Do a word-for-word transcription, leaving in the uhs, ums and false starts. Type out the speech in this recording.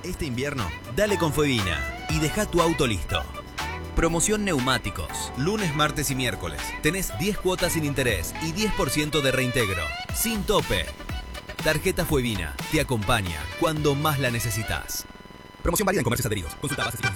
Este invierno, dale con Fuevina y deja tu auto listo. Promoción neumáticos. Lunes, martes y miércoles. Tenés diez cuotas sin interés y diez por ciento de reintegro. Sin tope. Tarjeta Fuevina te acompaña cuando más la necesitas. Promoción válida en comercios adheridos. Consulta bases y